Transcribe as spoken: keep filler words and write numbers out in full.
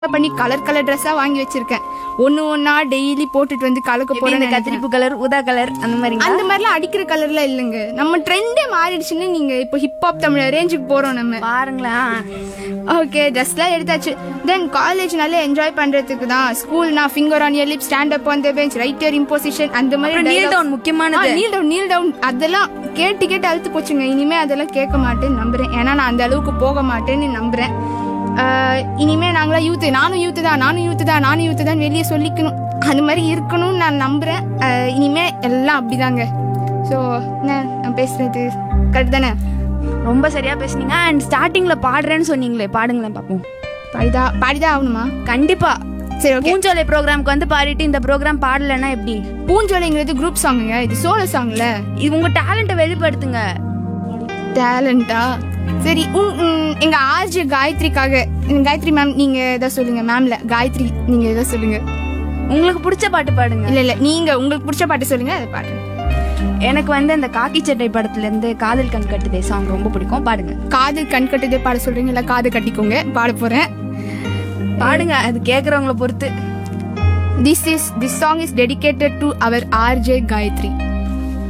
பண்ணி colour colour ட்ரெஸ்ஸா வாங்கி வச்சிருக்கேன். ஒன்னு ஒன்னா டெய்லி போட்டுட்டு வந்து கலக்க போறேன். கத்திரிப்பு கலர், ஊதா கலர், அந்த மாதிரி அந்த மாதிரிலாம் அடிக்கிற கலர்லாம் இல்லைங்க. நம்ம ட்ரெண்டே மாறிடுச்சுன்னு. நீங்க இப்போ ஹிப்ஹாப் தமிழ் ரேஞ்சுக்கு போறோம் நம்ம. பாருங்களேன். ஓகே, ட்ரெஸ்லாம் எடுத்தாச்சு. தென் காலேஜ் நல்லா என்ஜாய் பண்றதுக்கு தான். ஸ்கூல்னா finger on your lip, stand up on the bench, right your imposition, அந்த மாதிரி நீல் டவுன் முக்கியமானது. நீல் டவுன் நீல் டவுன் அதெல்லாம் கேட்டு கேட்டு அழுத்து போச்சுங்க. இனிமே அதெல்லாம் கேட்க மாட்டேன்னு நம்புறேன். ஏன்னா நான் அந்த அளவுக்கு போக மாட்டேன்னு நம்புறேன். இனிமே நாங்களா யூத்து, நானும் யூத்து தான் நானும் யூத்து தான் நானும் யூத்து தான் வெளியே சொல்லிக்கணும். அது மாதிரி இருக்கணும்னு நான் நம்புறேன். இனிமே எல்லாம் அப்படிதாங்க. ஸோ நான் பேசுறது கரெக்ட் தானே? ரொம்ப சரியா பேசுனீங்க. அண்ட் ஸ்டார்டிங்ல பாடுறேன்னு சொன்னீங்களே, பாடுங்களேன் பாப்போம். பாடிதா பாடிதான் ஆகணுமா? கண்டிப்பா. சரி, ஓகே. பூஞ்சோலை ப்ரோக்ராம்க்கு வந்து பாடிட்டு இந்த ப்ரோக்ராம் பாடலன்னா எப்படி? பூஞ்சோலைங்கிறது குரூப் சாங்குங்க, இது சோலோ சாங்ல. இது உங்க டேலண்ட்டை வெளிப்படுத்துங்க. டேலண்டா? சரி, எங்க ஆர்ஜி காயத்ரிக்காக, காயத்ரி மேம் நீங்க ஏதாவது சொல்லுங்க. மேம்ல காயத்ரி நீங்க ஏதாவது சொல்லுங்க. உங்களுக்கு பிடிச்ச பாட்டு பாடுங்க. இல்ல இல்ல நீங்க உங்களுக்கு பிடிச்ச பாட்டு சொல்லுங்க, அதை பாடுங்க. எனக்கு வந்து இந்த காக்கி சட்டை படத்துல இருந்து காதல் கண் கட்டுதே சாங் ரொம்ப பிடிக்கும். பாடுங்க. காதல் கண் கட்டுதே பாட சொல்றீங்க, இல்ல காது கட்டிக்கோங்க பாட போறேன். பாடுங்க, அது கேக்குறவங்கள பொறுத்து. This is this song is dedicated to our R J Gayatri.